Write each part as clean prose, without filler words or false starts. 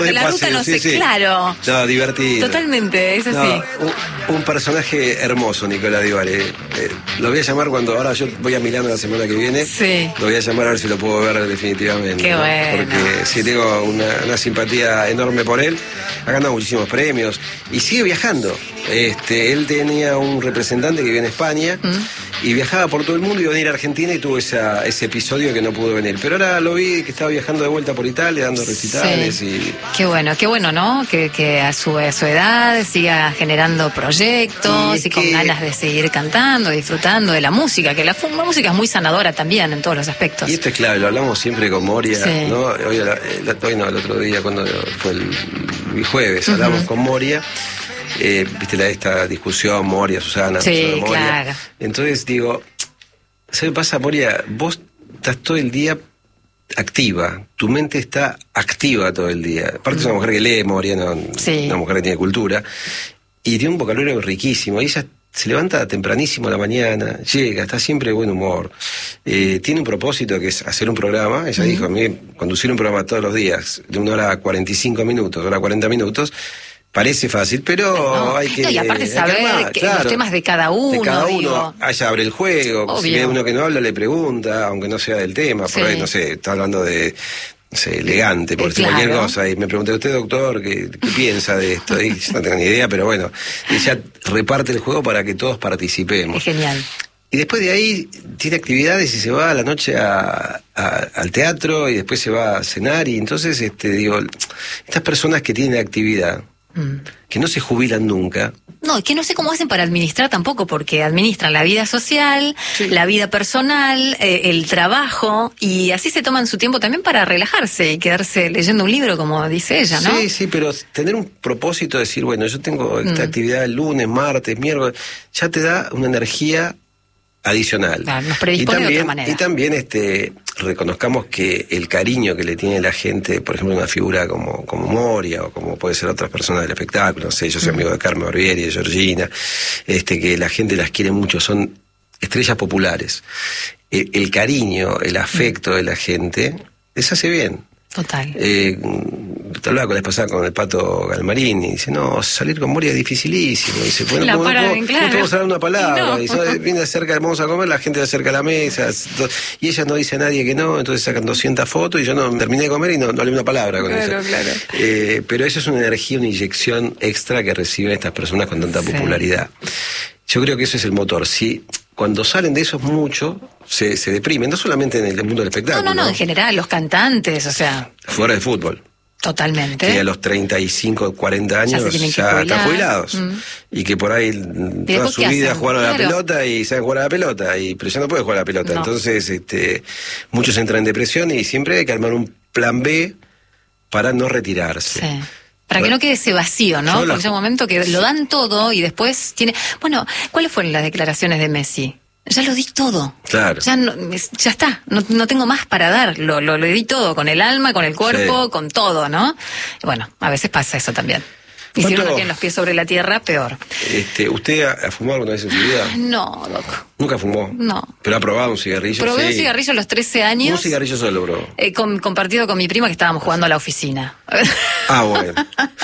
La ruta no sé, claro. No, divertido. Totalmente, es así. No, un personaje hermoso, Nicolás Di Bari. Lo voy a llamar ahora yo voy a Milano la semana que viene. Sí. Lo voy a llamar a ver si lo puedo ver definitivamente. Qué bueno. Porque sí tengo una simpatía enorme por él. Ha ganado muchísimos premios y sigue viajando. Él tenía un representante que vive en España y viajaba por todo el mundo, iba a venir a Argentina y tuvo ese episodio que no pudo venir. Pero ahora lo vi que estaba viajando de vuelta por Italia, dando recitales y... Qué bueno, ¿no? Que a su edad siga generando proyectos y con ganas de seguir cantando, disfrutando de la música, que la música es muy sanadora también en todos los aspectos. Y esto es clave, lo hablamos siempre con Moria, ¿no? Hoy no, el otro día, cuando fue el jueves, hablamos con Moria. Viste esta discusión, Moria, Susana, Moria. Claro. Entonces digo, ¿sabes qué pasa, Moria? Vos estás todo el día activa, tu mente está activa todo el día. Aparte es una mujer que lee, Moria, una mujer que tiene cultura, y tiene un vocabulario riquísimo, y ella se levanta tempranísimo a la mañana, llega, está siempre de buen humor, tiene un propósito que es hacer un programa. Ella dijo, a mí conducir un programa todos los días, de 1 hora a 45 minutos, 1 hora a 40 minutos, parece fácil, pero hay que... y aparte saber los temas de cada uno. De cada uno, ella abre el juego, obvio. Si ve uno que no habla, le pregunta, aunque no sea del tema, por ahí, no sé, está hablando de... No sé, elegante, por decir cualquier cosa, y me pregunté, ¿usted, doctor, qué piensa de esto? Y yo no tengo ni idea, pero bueno, ella reparte el juego para que todos participemos. Es genial. Y después de ahí tiene actividades y se va a la noche al teatro y después se va a cenar, y entonces, digo, estas personas que tienen actividad, que no se jubilan nunca. No, es que no sé cómo hacen para administrar tampoco, porque administran la vida social, la vida personal, el trabajo, y así se toman su tiempo también para relajarse y quedarse leyendo un libro, como dice ella, ¿no? Sí, pero tener un propósito, decir, bueno, yo tengo esta actividad el lunes, martes, miércoles, ya te da una energía adicional. Claro, nos predispone de otra manera. Y también reconozcamos que el cariño que le tiene la gente, por ejemplo, una figura como Moria, o como puede ser otras personas del espectáculo, no sé, yo soy amigo de Carmen Barbieri, de Georgina, que la gente las quiere mucho, son estrellas populares. El cariño, el afecto de la gente les hace bien. Total. Te hablaba con la vez pasada con el Pato Galmarini, y dice, no, salir con Moria es dificilísimo. Dice, bueno, no podemos hablar una palabra. No. Y viene cerca, vamos a comer, la gente se acerca a la mesa, y ella no dice a nadie que no, entonces sacan 200 fotos, y yo no terminé de comer y no hablé una palabra con eso. Claro. Pero eso es una energía, una inyección extra que reciben estas personas con tanta popularidad. Yo creo que eso es el motor. Sí. Cuando salen de esos mucho, se deprimen, no solamente en el mundo del espectáculo. No, en general, los cantantes, o sea... Fuera de fútbol. Totalmente. Que a los 35, 40 años ya están jubilados. Y que por ahí toda su vida jugaron a la pelota y saben jugar a la pelota, pero ya no pueden jugar a la pelota. No. Entonces, muchos entran en depresión y siempre hay que armar un plan B para no retirarse. Sí. Para que no quede ese vacío, ¿no? Porque es un momento que lo dan todo y después tiene... Bueno, ¿cuáles fueron las declaraciones de Messi? Ya lo di todo. Claro. Ya está. No tengo más para dar. Lo di todo, con el alma, con el cuerpo, con todo, ¿no? Bueno, a veces pasa eso también. Y si uno no tiene los pies sobre la tierra, peor. ¿Usted ha fumado alguna vez en su vida? No, loco. ¿Nunca fumó? No. ¿Pero ha probado un cigarrillo? Probé un cigarrillo a los 13 años. ¿Un cigarrillo solo probó? Compartido con mi prima, que estábamos jugando a la oficina. Ah, bueno.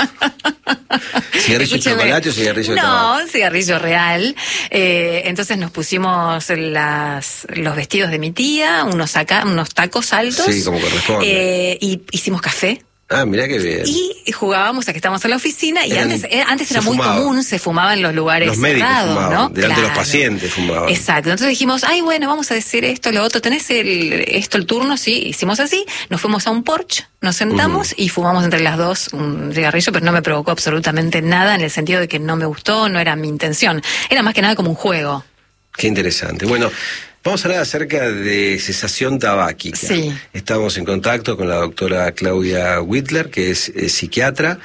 ¿Cigarrillo de chocolate o cigarrillo de tabaco? No, un cigarrillo real. Entonces nos pusimos los vestidos de mi tía, unos tacos altos. Sí, como corresponde. Y hicimos café. Ah, mirá qué bien. Y jugábamos a que estábamos en la oficina, y antes era muy común, se fumaba en los lugares los médicos cerrados, fumaban, ¿no? delante de los pacientes fumaban. Exacto, entonces dijimos, bueno, vamos a decir esto, lo otro, ¿tenés el turno? Sí, hicimos así, nos fuimos a un porche, nos sentamos y fumamos entre las dos un cigarrillo, pero no me provocó absolutamente nada, en el sentido de que no me gustó, no era mi intención, era más que nada como un juego. Qué interesante. Bueno, vamos a hablar acerca de cesación tabáquica. Sí. Estamos en contacto con la doctora Claudia Whitler, que es psiquiatra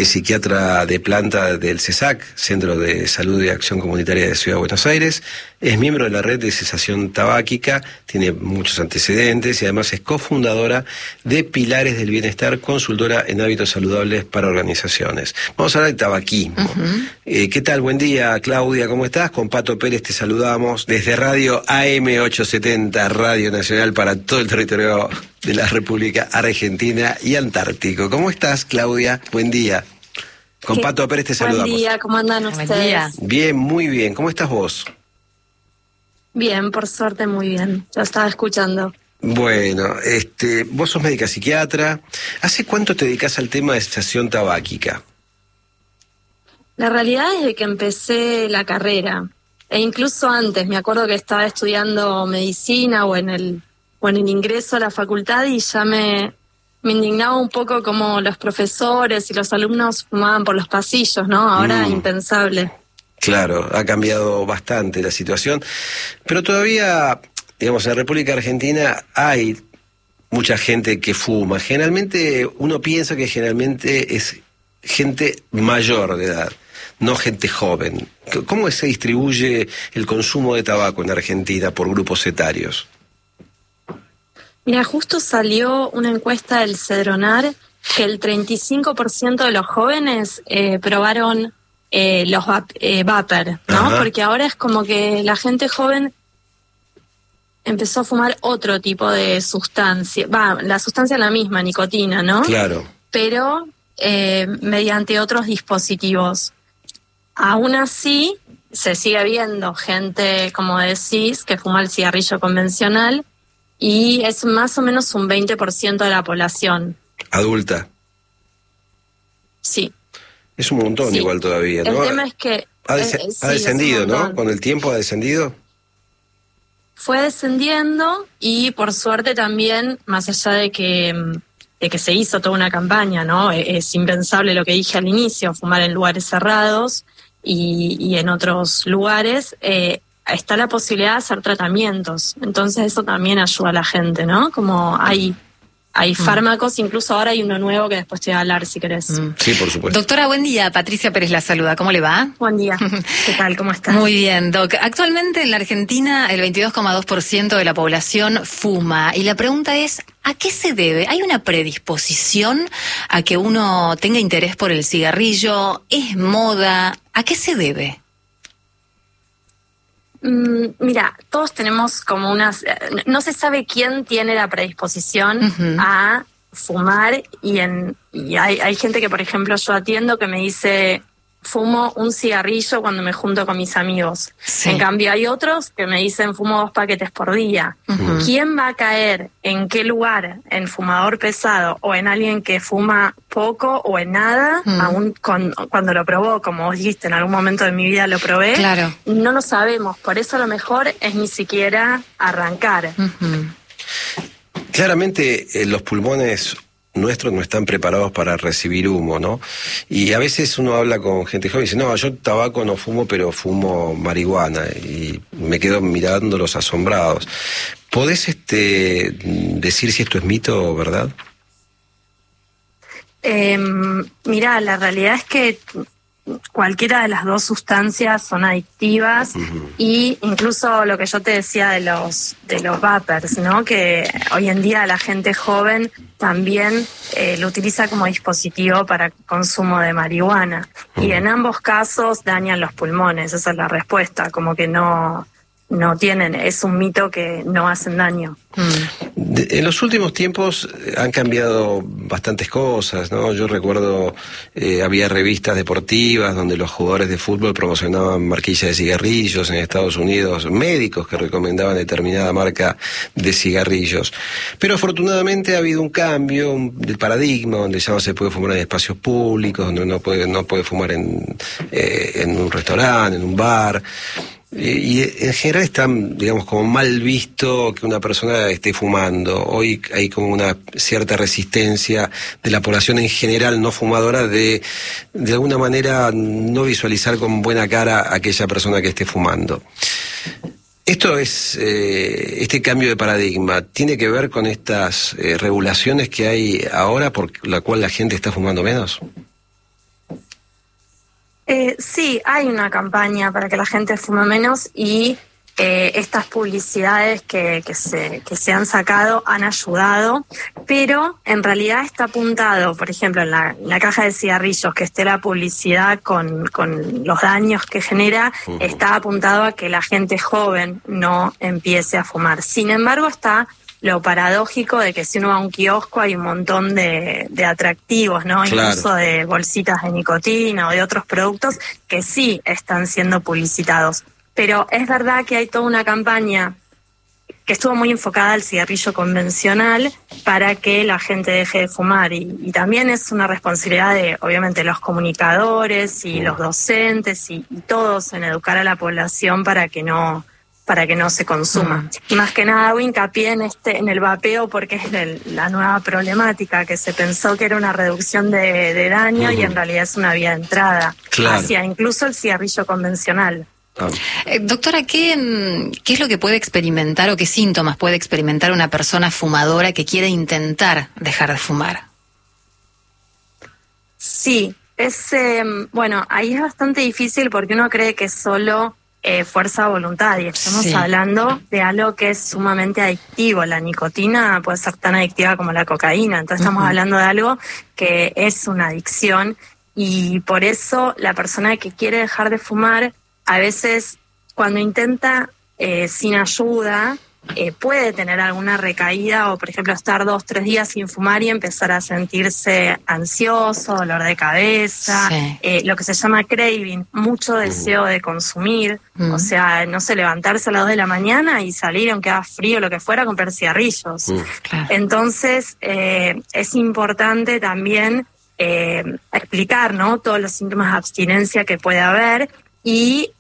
de planta del CESAC, Centro de Salud y Acción Comunitaria de Ciudad de Buenos Aires. Es miembro de la red de cesación tabáquica, tiene muchos antecedentes y además es cofundadora de Pilares del Bienestar, consultora en hábitos saludables para organizaciones. Vamos a hablar de tabaquismo. ¿Qué tal? Buen día, Claudia, ¿cómo estás? Con Pato Pérez te saludamos desde Radio AM AM870, Radio Nacional para todo el territorio de la República Argentina y Antártico. ¿Cómo estás, Claudia? Buen día. Con Pato Pérez te saludamos. Buen día, ¿cómo andan ustedes? Bien, muy bien. ¿Cómo estás vos? Bien, por suerte muy bien. Yo estaba escuchando. Bueno, vos sos médica psiquiatra. ¿Hace cuánto te dedicas al tema de cesación tabáquica? La realidad es de que empecé la carrera, e incluso antes, me acuerdo que estaba estudiando medicina o en el ingreso a la facultad y ya me indignaba un poco como los profesores y los alumnos fumaban por los pasillos, ¿no? Ahora impensable. Claro, ha cambiado bastante la situación, pero todavía, digamos, en la República Argentina hay mucha gente que fuma. Generalmente uno piensa que generalmente es gente mayor de edad, no gente joven. ¿Cómo se distribuye el consumo de tabaco en Argentina por grupos etarios? Mira, justo salió una encuesta del Cedronar que el 35% de los jóvenes probaron los vapor, ¿no? Ajá. Porque ahora es como que la gente joven empezó a fumar otro tipo de sustancia. La sustancia es la misma, nicotina, ¿no? Claro. Pero mediante otros dispositivos. Aún así, se sigue viendo gente, como decís, que fuma el cigarrillo convencional y es más o menos un 20% de la población. ¿Adulta? Sí. Es un montón igual todavía, ¿no? El tema es que... Ha descendido, ¿no? Con el tiempo ha descendido. Fue descendiendo y por suerte también, más allá de que se hizo toda una campaña, ¿no? Es impensable lo que dije al inicio, fumar en lugares cerrados y en otros lugares, está la posibilidad de hacer tratamientos. Entonces eso también ayuda a la gente, ¿no? Como hay fármacos, incluso ahora hay uno nuevo que después te voy a hablar si querés. Sí, por supuesto. Doctora, buen día. Patricia Pérez la saluda. ¿Cómo le va? Buen día. ¿Qué tal? ¿Cómo estás? Muy bien, Doc. Actualmente en la Argentina el 22,2% de la población fuma. Y la pregunta es, ¿a qué se debe? ¿Hay una predisposición a que uno tenga interés por el cigarrillo? ¿Es moda? ¿A qué se debe? Mira, todos tenemos como no se sabe quién tiene la predisposición a fumar y hay gente que, por ejemplo, yo atiendo que me dice fumo un cigarrillo cuando me junto con mis amigos. Sí. En cambio hay otros que me dicen fumo 2 paquetes por día. ¿Quién va a caer en qué lugar? ¿En fumador pesado o en alguien que fuma poco o en nada? Aún cuando lo probó, como vos dijiste, en algún momento de mi vida lo probé. Claro. No lo sabemos, por eso lo mejor es ni siquiera arrancar. Claramente los pulmones nuestros no están preparados para recibir humo, ¿no? Y a veces uno habla con gente joven y dice, no, yo tabaco no fumo, pero fumo marihuana, y me quedo mirándolos asombrados. ¿Podés decir si esto es mito o verdad? Mira, la realidad es que cualquiera de las dos sustancias son adictivas y incluso lo que yo te decía de los vapers, ¿no? Que hoy en día la gente joven también lo utiliza como dispositivo para consumo de marihuana y en ambos casos dañan los pulmones, esa es la respuesta, como que no tienen, es un mito que no hacen daño. En los últimos tiempos han cambiado bastantes cosas, ¿no? Yo recuerdo, había revistas deportivas donde los jugadores de fútbol promocionaban marquillas de cigarrillos en Estados Unidos, médicos que recomendaban determinada marca de cigarrillos. Pero afortunadamente ha habido un cambio del paradigma, donde ya no se puede fumar en espacios públicos, donde no puede fumar en un restaurante, en un bar. Y en general está, digamos, como mal visto que una persona esté fumando. Hoy hay como una cierta resistencia de la población en general no fumadora de alguna manera no visualizar con buena cara a aquella persona que esté fumando. Esto es, este cambio de paradigma, ¿tiene que ver con estas regulaciones que hay ahora por la cual la gente está fumando menos? Sí, hay una campaña para que la gente fume menos y estas publicidades que se han sacado han ayudado, pero en realidad está apuntado, por ejemplo, en la caja de cigarrillos, que esté la publicidad con los daños que genera, está apuntado a que la gente joven no empiece a fumar. Sin embargo, está lo paradójico de que si uno va a un kiosco hay un montón de atractivos, ¿no? Claro. Incluso de bolsitas de nicotina o de otros productos que sí están siendo publicitados. Pero es verdad que hay toda una campaña que estuvo muy enfocada al cigarrillo convencional para que la gente deje de fumar. Y también es una responsabilidad de, obviamente, los comunicadores y los docentes y todos en educar a la población para que no se consuma. Y más que nada hago hincapié en el vapeo porque es la nueva problemática, que se pensó que era una reducción de daño y en realidad es una vía de entrada hacia incluso el cigarrillo convencional. Doctora, ¿qué es lo que puede experimentar o qué síntomas puede experimentar una persona fumadora que quiere intentar dejar de fumar? Sí, bueno, ahí es bastante difícil porque uno cree que es solo fuerza de voluntad y estamos hablando de algo que es sumamente adictivo. La nicotina puede ser tan adictiva como la cocaína, entonces estamos hablando de algo que es una adicción y por eso la persona que quiere dejar de fumar a veces cuando intenta sin ayuda puede tener alguna recaída o por ejemplo estar 2-3 días sin fumar y empezar a sentirse ansioso, dolor de cabeza, lo que se llama craving, mucho deseo de consumir, o sea, no sé, levantarse a las 2 de la mañana y salir aunque haga frío, lo que fuera, a comprar cigarrillos. Claro. Entonces es importante también explicar, ¿no?, todos los síntomas de abstinencia que puede haber. Y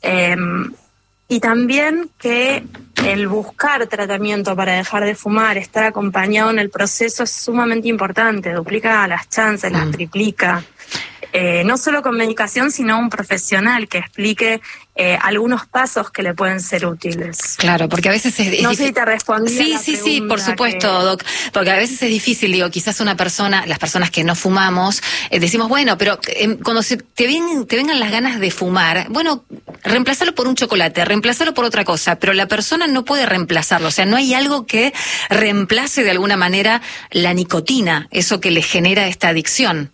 también que el buscar tratamiento para dejar de fumar, estar acompañado en el proceso es sumamente importante, duplica las chances, las triplica. No solo con medicación, sino un profesional que explique algunos pasos que le pueden ser útiles. Claro, porque a veces es difícil. No sé si te respondí a la pregunta. Sí, por supuesto, Doc, porque a veces es difícil, digo, quizás las personas que no fumamos, decimos, bueno, pero cuando te vengan las ganas de fumar, bueno, reemplazarlo por un chocolate, reemplazarlo por otra cosa, pero la persona no puede reemplazarlo, o sea, no hay algo que reemplace de alguna manera la nicotina, eso que le genera esta adicción.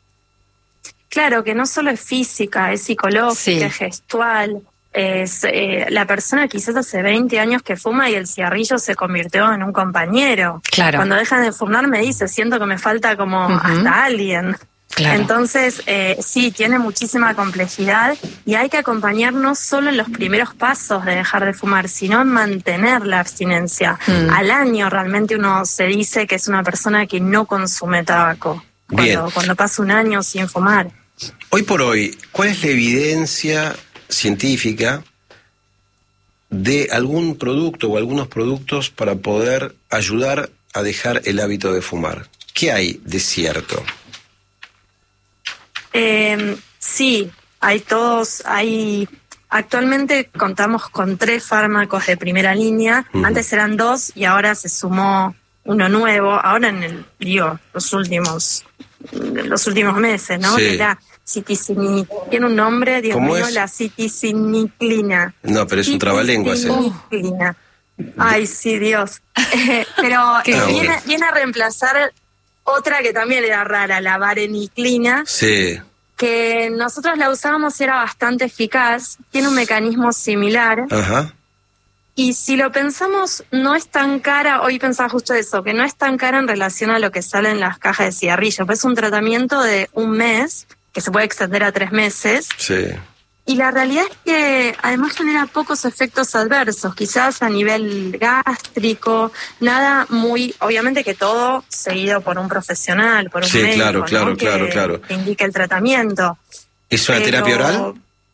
Claro, que no solo es física, es psicológica, es gestual. Es la persona quizás hace 20 años que fuma y el cigarrillo se convirtió en un compañero. Claro. Cuando deja de fumar me dice, siento que me falta como hasta alguien. Claro. Entonces, sí, tiene muchísima complejidad y hay que acompañar no solo en los primeros pasos de dejar de fumar, sino en mantener la abstinencia. Al año realmente uno se dice que es una persona que no consume tabaco. Cuando pasa un año sin fumar. Hoy por hoy, ¿cuál es la evidencia científica de algún producto o algunos productos para poder ayudar a dejar el hábito de fumar? ¿Qué hay de cierto? Sí, actualmente contamos con 3 fármacos de primera línea. Antes eran 2 y ahora se sumó uno nuevo, ahora en los últimos meses, ¿no? Sí. Tiene un nombre, Dios mío, es? la citiciniclina. No, pero es un trabalenguas. Ay, sí, Dios. Pero viene a reemplazar otra que también era rara, la vareniclina. Sí. Que nosotros la usábamos y era bastante eficaz, tiene un mecanismo similar. Ajá. Y si lo pensamos, no es tan cara, hoy pensaba justo eso, que no es tan cara en relación a lo que sale en las cajas de cigarrillos. Pues es un tratamiento de 1 mes, que se puede extender a 3 meses. Sí. Y la realidad es que además genera pocos efectos adversos, quizás a nivel gástrico, nada muy, obviamente que todo seguido por un profesional, por un médico, claro. Que indique el tratamiento. ¿Es una terapia oral?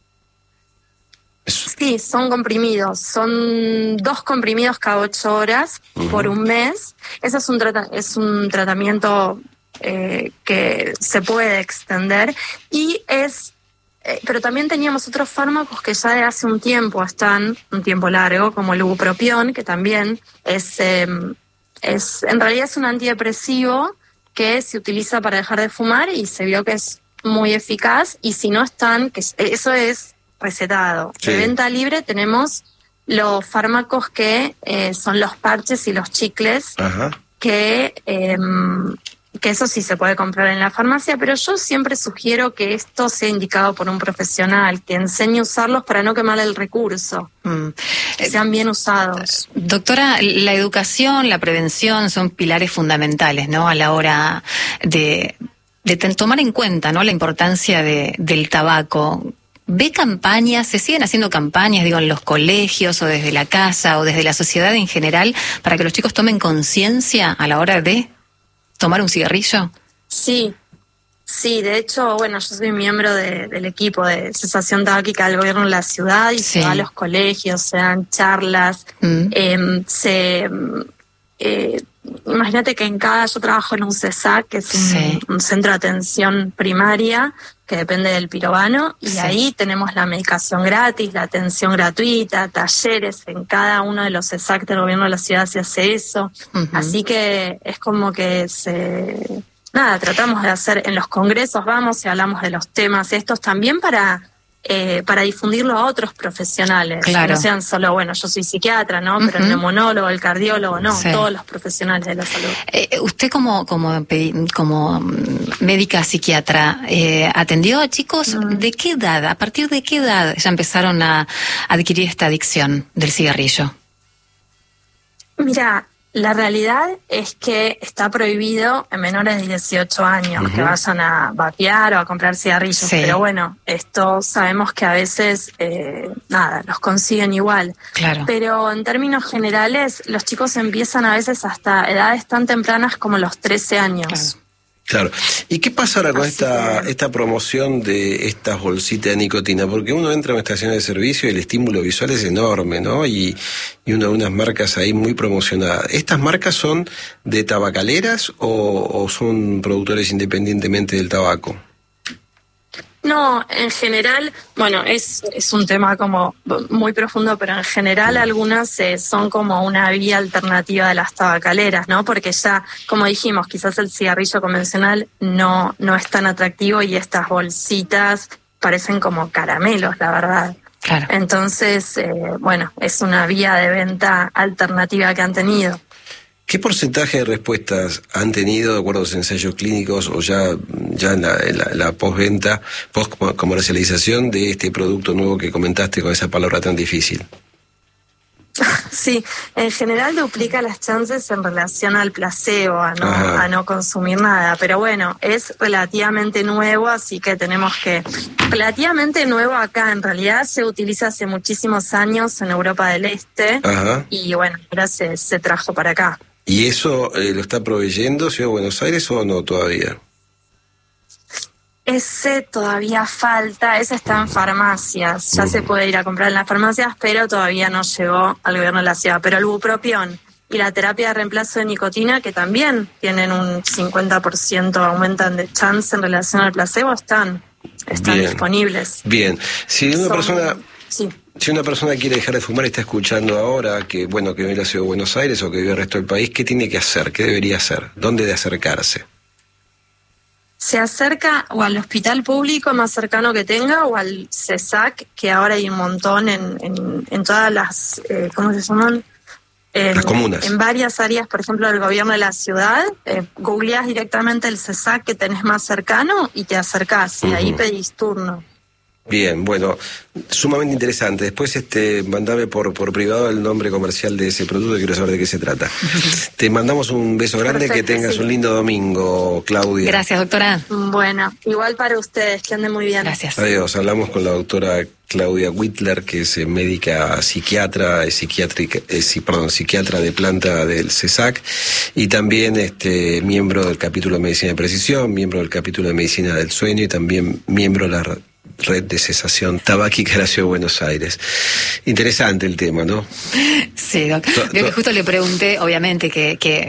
Sí, son comprimidos, son 2 comprimidos cada 8 horas por 1 mes. Ese es un tratamiento que se puede extender y pero también teníamos otros fármacos que ya de hace un tiempo están, un tiempo largo, como el bupropión, que también en realidad es un antidepresivo que se utiliza para dejar de fumar y se vio que es muy eficaz y si no están, eso es recetado. Sí. De venta libre tenemos los fármacos que son los parches y los chicles, que eso sí se puede comprar en la farmacia, pero yo siempre sugiero que esto sea indicado por un profesional, que enseñe a usarlos para no quemar el recurso, que sean bien usados. Doctora, la educación, la prevención son pilares fundamentales, ¿no?, a la hora de tomar en cuenta, ¿no?, la importancia del tabaco. ¿Ve campañas, se siguen haciendo campañas, digo, en los colegios o desde la casa o desde la sociedad en general para que los chicos tomen conciencia a la hora de tomar un cigarrillo? Sí, de hecho, bueno, yo soy miembro del equipo de cesación tabáquica del gobierno de la ciudad y se va a los colegios, se dan charlas, imagínate que yo trabajo en un CESAC, que es un centro de atención primaria que depende del Pirobano, y ahí tenemos la medicación gratis, la atención gratuita, talleres, en cada uno de los CESAC del gobierno de la ciudad se hace eso, así que es como que tratamos de hacer, en los congresos vamos y hablamos de los temas estos también para difundirlo a otros profesionales, claro. Que no sean solo, bueno, yo soy psiquiatra, ¿no? Pero el neumonólogo, el cardiólogo, no, todos los profesionales de la salud. Usted como médica psiquiatra, ¿atendió a chicos de qué edad, a partir de qué edad ya empezaron a adquirir esta adicción del cigarrillo? Mira, la realidad es que está prohibido en menores de 18 años que vayan a vapear o a comprar cigarrillos, pero bueno, esto sabemos que a veces, los consiguen igual. Claro. Pero en términos generales, los chicos empiezan a veces hasta edades tan tempranas como los 13 años. Claro. ¿Y qué pasa ahora con esta promoción de estas bolsitas de nicotina? Porque uno entra a una estación de servicio y el estímulo visual es enorme, ¿no? Y unas marcas ahí muy promocionadas. ¿Estas marcas son de tabacaleras o son productores independientemente del tabaco? No, en general, bueno, es un tema como muy profundo, pero en general algunas son como una vía alternativa de las tabacaleras, ¿no? Porque ya, como dijimos, quizás el cigarrillo convencional no es tan atractivo y estas bolsitas parecen como caramelos, la verdad. Claro. Entonces, es una vía de venta alternativa que han tenido. ¿Qué porcentaje de respuestas han tenido de acuerdo a los ensayos clínicos o ya en la postventa, post-comercialización de este producto nuevo que comentaste con esa palabra tan difícil? Sí, en general duplica las chances en relación al placebo, a no consumir nada, pero bueno, es relativamente nuevo, así que relativamente nuevo acá, en realidad se utiliza hace muchísimos años en Europa del Este, y bueno, ahora se trajo para acá. ¿Y eso lo está proveyendo Ciudad de Buenos Aires o no todavía? Ese todavía falta, ese está en farmacias, ya se puede ir a comprar en las farmacias, pero todavía no llegó al gobierno de la ciudad. Pero el bupropión y la terapia de reemplazo de nicotina, que también tienen un 50% aumentan de chance en relación al placebo, están disponibles. Bien, si una persona quiere dejar de fumar y está escuchando ahora que vive en la ciudad de Buenos Aires o que vive en el resto del país, ¿qué tiene que hacer? ¿Qué debería hacer? ¿Dónde de acercarse? Se acerca o al hospital público más cercano que tenga o al CESAC, que ahora hay un montón en todas las, ¿cómo se llaman? Las comunas. En varias áreas, por ejemplo, del gobierno de la ciudad, googleás directamente el CESAC que tenés más cercano y te acercás, y ahí pedís turno. Bien, bueno, sumamente interesante. Después mandame por privado el nombre comercial de ese producto y quiero saber de qué se trata. Te mandamos un beso grande, que tengas un lindo domingo, Claudia. Gracias, doctora. Bueno, igual para ustedes, que anden muy bien. Gracias. Adiós, hablamos con la doctora Claudia Whitler, que es médica psiquiatra, psiquiatra de planta del CESAC y también miembro del capítulo de Medicina de Precisión, miembro del capítulo de Medicina del Sueño y también miembro de la Red de Cesación Tabáquica de la Ciudad de Buenos Aires. Interesante el tema, ¿no? Sí, doctor. Justo le pregunté, obviamente, que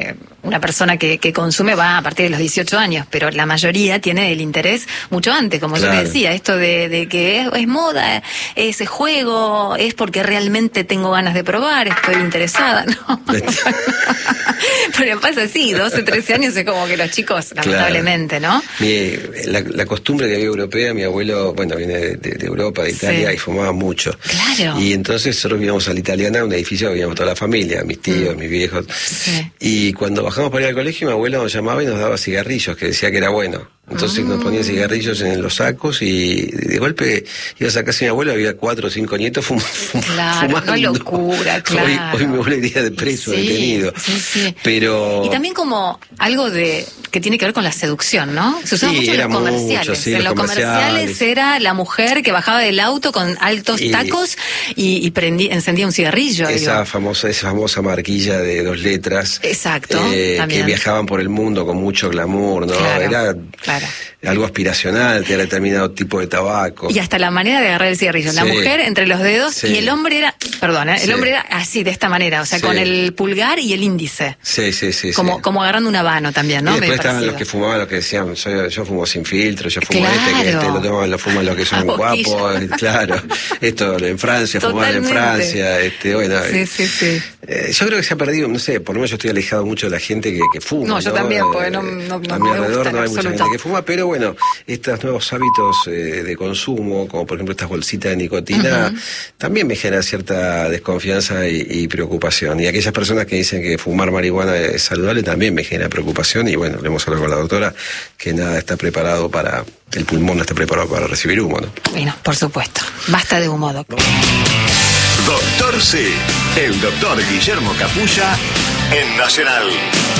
una persona que consume va a partir de los 18 años, pero la mayoría tiene el interés mucho antes, como yo te decía, esto de que es moda, es juego, es porque realmente tengo ganas de probar, estoy interesada, ¿no? Pero pasa así, 12, 13 años es como que los chicos, lamentablemente, ¿no? La costumbre que había europea, mi abuelo, bueno, viene de Europa, de Italia, y fumaba mucho. Claro. Y entonces nosotros vivíamos a la Italiana, un edificio que vivíamos toda la familia, mis tíos, mis viejos. Sí. Y cuando bajamos para ir al colegio, mi abuelo nos llamaba y nos daba cigarrillos, que decía que era bueno. Entonces nos ponían cigarrillos en los sacos y de golpe ibas a casa de mi abuelo, había 4 o 5 nietos fumando. Una locura, claro. Hoy me volvería de preso, detenido. Sí. Pero... Y también como algo que tiene que ver con la seducción, ¿no? Se usaba mucho en los comerciales. En los comerciales era la mujer que bajaba del auto con altos tacos y encendía un cigarrillo. Esa famosa marquilla de 2 letras. Exacto. Que viajaban por el mundo con mucho glamour, ¿no? Era algo aspiracional, te era determinado tipo de tabaco. Y hasta la manera de agarrar el cigarrillo. La mujer entre los dedos y el hombre era, el hombre era así, de esta manera, o sea, con el pulgar y el índice. Sí. Como agarrando un habano también, ¿no? Y después estaban los que fumaban, los que decían, yo fumo sin filtro, yo fumo lo fuman los que son guapos, claro. Esto en Francia, fumaban en Francia, bueno. Sí. Yo creo que se ha perdido, no sé, por lo menos yo estoy alejado mucho de la gente que fuma. No, yo también, porque no a mi alrededor no hay mucha gente que fuma, pero bueno, estos nuevos hábitos de consumo, como por ejemplo estas bolsitas de nicotina, también me genera cierta desconfianza y preocupación. Y aquellas personas que dicen que fumar marihuana es saludable también me genera preocupación. Y bueno, le hemos hablado con la doctora que nada está preparado el pulmón no está preparado para recibir humo, ¿no? Bueno, por supuesto. Basta de humo, doctor. Doctor C, el doctor Guillermo Capulla en Nacional.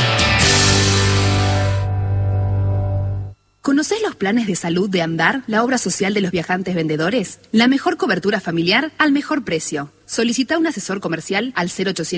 ¿Conocés los planes de salud de Andar, la obra social de los viajantes vendedores? La mejor cobertura familiar al mejor precio. Solicita un asesor comercial al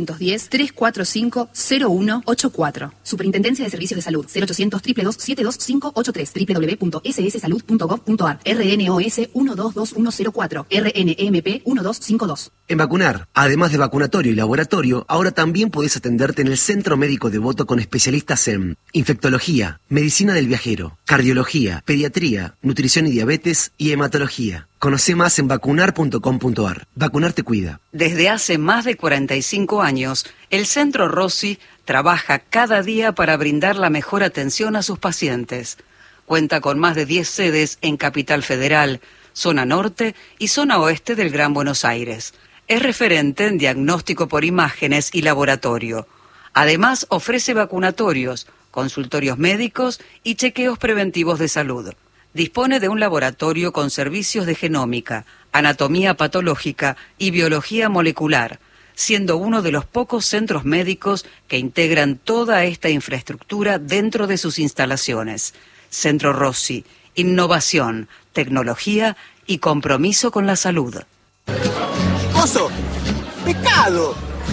0810-345-0184. Superintendencia de Servicios de Salud, 0800-222-72583, www.sssalud.gov.ar, RNOS 122104, RNMP 1252. En Vacunar, además de vacunatorio y laboratorio, ahora también podés atenderte en el Centro Médico Devoto con especialistas en infectología, medicina del viajero, cardiología, pediatría, nutrición y diabetes y hematología. Conocé más en vacunar.com.ar. Vacunar te cuida. Desde hace más de 45 años, el Centro Rossi trabaja cada día para brindar la mejor atención a sus pacientes. Cuenta con más de 10 sedes en Capital Federal, zona norte y zona oeste del Gran Buenos Aires. Es referente en diagnóstico por imágenes y laboratorio. Además, ofrece vacunatorios, consultorios médicos y chequeos preventivos de salud. Dispone de un laboratorio con servicios de genómica, anatomía patológica y biología molecular, siendo uno de los pocos centros médicos que integran toda esta infraestructura dentro de sus instalaciones. Centro Rossi, innovación, tecnología y compromiso con la salud. ¡Oso! ¡Pescado!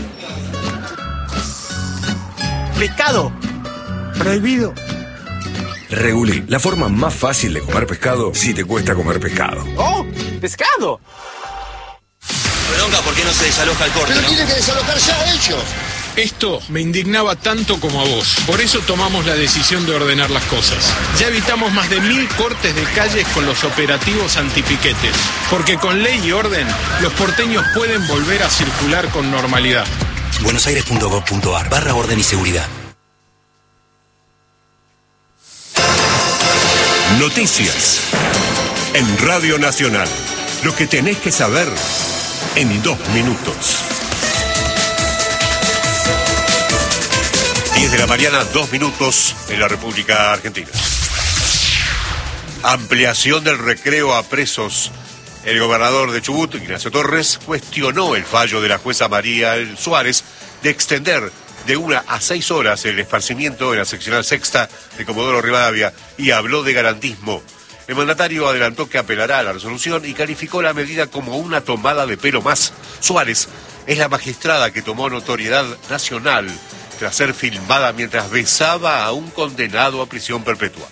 ¡Pescado! ¡Prohibido! Regulí, la forma más fácil de comer pescado si te cuesta comer pescado. ¡Oh! ¡Pescado! Redonga, ¿por qué no se desaloja el corte? Pero tienen que desalojar ya ellos. Esto me indignaba tanto como a vos. Por eso tomamos la decisión de ordenar las cosas. Ya evitamos más de 1000 cortes de calles con los operativos antipiquetes. Porque con ley y orden, los porteños pueden volver a circular con normalidad. buenosaires.gov.ar/orden y seguridad. Noticias en Radio Nacional. Lo que tenés que saber en 2 minutos. 10 de la mañana, 2 minutos en la República Argentina. Ampliación del recreo a presos. El gobernador de Chubut, Ignacio Torres, cuestionó el fallo de la jueza María Suárez de extender de 1 a 6 horas el esparcimiento en la seccional sexta de Comodoro Rivadavia y habló de garantismo. El mandatario adelantó que apelará a la resolución y calificó la medida como una tomada de pelo más. Suárez es la magistrada que tomó notoriedad nacional tras ser filmada mientras besaba a un condenado a prisión perpetua.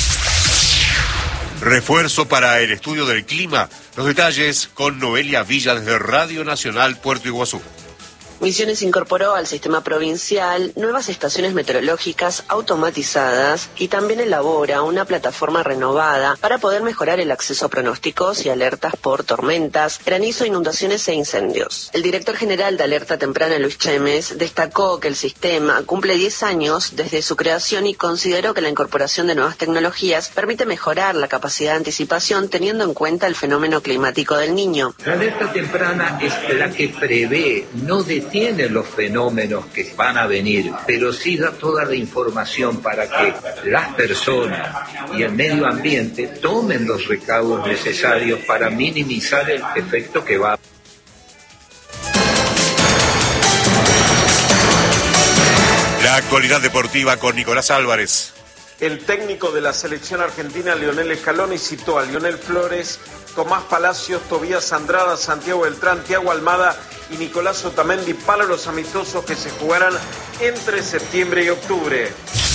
Refuerzo para el estudio del clima. Los detalles con Noelia Villa desde Radio Nacional Puerto Iguazú. Misiones incorporó al sistema provincial nuevas estaciones meteorológicas automatizadas y también elabora una plataforma renovada para poder mejorar el acceso a pronósticos y alertas por tormentas, granizo, inundaciones e incendios. El director general de Alerta Temprana, Luis Chemes, destacó que el sistema cumple 10 años desde su creación y consideró que la incorporación de nuevas tecnologías permite mejorar la capacidad de anticipación teniendo en cuenta el fenómeno climático del Niño. La alerta temprana es la que prevé, no detiene los fenómenos que van a venir, pero sí da toda la información para que las personas y el medio ambiente tomen los recaudos necesarios para minimizar el efecto que va a... La actualidad deportiva con Nicolás Álvarez. El técnico de la selección argentina, Lionel Scaloni, citó a Lionel Flores, Tomás Palacios, Tobías Andrada, Santiago Beltrán, Thiago Almada y Nicolás Otamendi para los amistosos que se jugarán entre septiembre y octubre.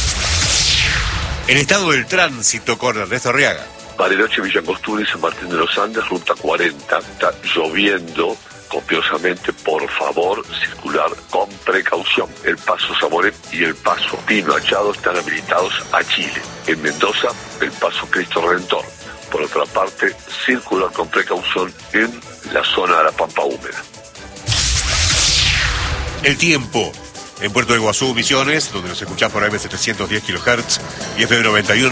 El estado del tránsito con Ernesto Arriaga. Bariloche, Villa Angostura y San Martín de los Andes, ruta 40. Está lloviendo copiosamente, por favor, circular con precaución. El paso Samoret y el paso Pino Achado están habilitados a Chile. En Mendoza, el paso Cristo Redentor. Por otra parte, circular con precaución en la zona de la Pampa Húmeda. El tiempo. En Puerto de Iguazú, Misiones, donde nos escuchás por AM 710 kHz y FM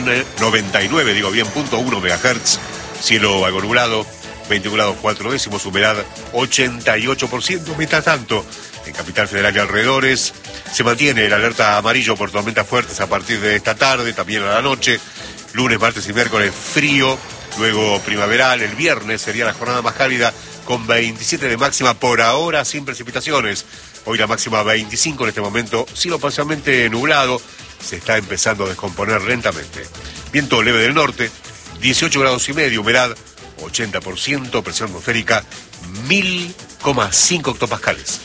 99.1 MHz. Cielo algo nublado. 21 grados 4 décimos, humedad 88%. Mientras tanto, en Capital Federal y alrededores se mantiene el alerta amarillo por tormentas fuertes a partir de esta tarde, también a la noche. Lunes, martes y miércoles frío, luego primaveral. El viernes sería la jornada más cálida con 27 de máxima por ahora sin precipitaciones. Hoy la máxima 25, en este momento cielo parcialmente nublado. Se está empezando a descomponer lentamente. Viento leve del norte, 18 grados y medio, humedad 80%, presión atmosférica 1000,5 hectopascales.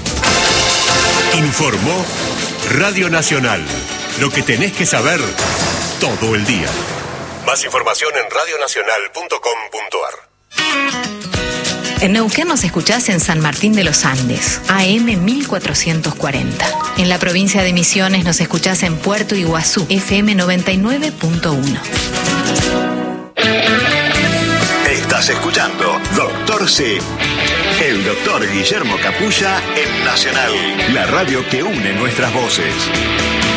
Informó Radio Nacional. Lo que tenés que saber todo el día. Más información en radionacional.com.ar. En Neuquén nos escuchás en San Martín de los Andes, AM 1440. En la provincia de Misiones nos escuchás en Puerto Iguazú, FM 99.1. Estás escuchando Doctor C. El doctor Guillermo Capulla en Nacional, la radio que une nuestras voces.